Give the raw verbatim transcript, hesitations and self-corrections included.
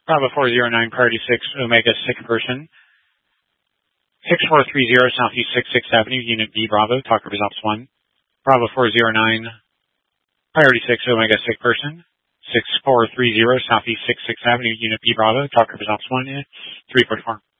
Bravo four zero nine, priority six, Omega six person. six four three zero, Southeast sixty-sixth Avenue, Unit B, Bravo, talk results one. Bravo four zero nine, priority six, Omega six person. six four three zero, Southeast sixty-sixth Avenue, Unit B, Bravo, talk results one, three four four.